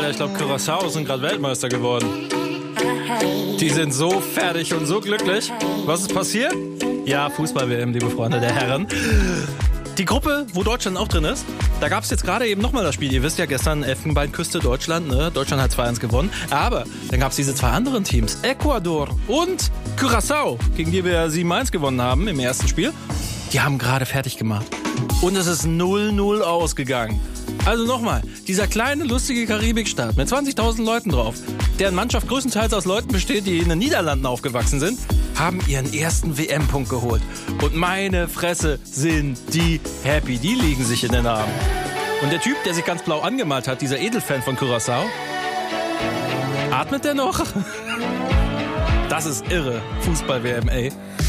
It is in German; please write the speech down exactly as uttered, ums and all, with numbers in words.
ich glaube, Curaçao sind gerade Weltmeister geworden. Die sind so fertig und so glücklich. Was ist passiert? Ja, Fußball-W M, liebe Freunde der Herren. Die Gruppe, wo Deutschland auch drin ist, da gab es jetzt gerade eben nochmal das Spiel. Ihr wisst ja, gestern Elfenbeinküste Deutschland, ne? Deutschland hat zwei eins gewonnen. Aber dann gab es diese zwei anderen Teams, Ecuador und Curaçao, gegen die wir sieben eins gewonnen haben im ersten Spiel. Die haben gerade fertig gemacht. Und es ist null null ausgegangen. Also nochmal, dieser kleine, lustige Karibikstaat mit zwanzigtausend Leuten drauf, deren Mannschaft größtenteils aus Leuten besteht, die in den Niederlanden aufgewachsen sind, haben ihren ersten W M-Punkt geholt. Und meine Fresse, sind die happy. Die liegen sich in den Armen. Und der Typ, der sich ganz blau angemalt hat, dieser Edelfan von Curaçao, atmet der noch? Das ist irre. Fußball-W M, ey.